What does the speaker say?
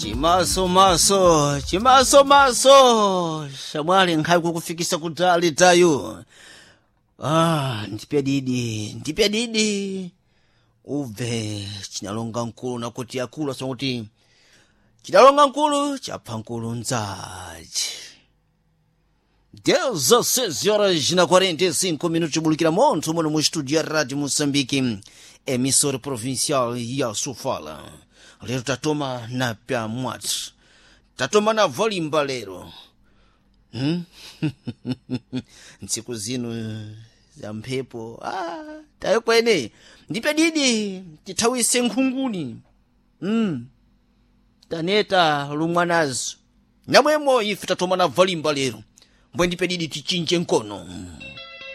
Chimaso shamwali nkhali kukufikisa kutali tayo. Ndipya didi uve chinalonga nkulu nakuti akulu asakuti chinalonga nkulu chapha nkulu nzaji. 16h45 minutos bulikira monto muno mu estúdio ya Rádio Moçambique, emissora provincial ya Sofala. Lero tatoma na pya mwatu, tatoma na volimba lero. Ntsiku zino za mphepo tayo kwene ndipya didi tithawise nkhunguni. Taneta lumwanazo namwemo ife tatoma na volimba lero mbwe ndipya didi tichinje nkono.